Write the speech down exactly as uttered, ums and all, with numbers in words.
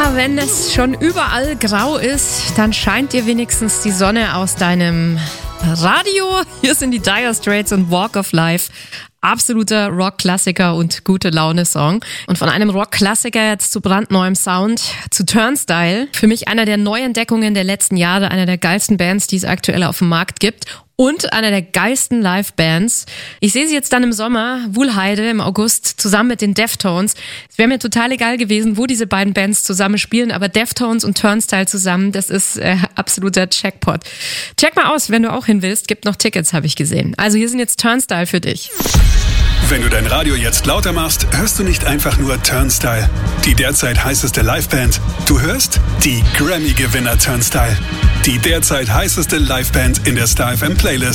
Ja, wenn es schon überall grau ist, dann scheint dir wenigstens die Sonne aus deinem Radio. Hier sind die Dire Straits und Walk of Life. Absoluter Rock-Klassiker und gute Laune-Song. Und von einem Rock-Klassiker jetzt zu brandneuem Sound, zu Turnstile. Für mich einer der Neuentdeckungen der letzten Jahre, einer der geilsten Bands, die es aktuell auf dem Markt gibt. Und einer der geilsten Live-Bands. Ich sehe sie jetzt dann im Sommer, Wuhlheide im August, zusammen mit den Deftones. Es wäre mir total egal gewesen, wo diese beiden Bands zusammen spielen, aber Deftones und Turnstile zusammen, das ist äh, absoluter Jackpot. Check mal aus, wenn du auch hin willst, gibt noch Tickets, habe ich gesehen. Also hier sind jetzt Turnstile für dich. Wenn du dein Radio jetzt lauter machst, hörst du nicht einfach nur Turnstile, die derzeit heißeste Liveband. Du hörst die Grammy-Gewinner Turnstile, die derzeit heißeste Liveband in der Star F M Playlist.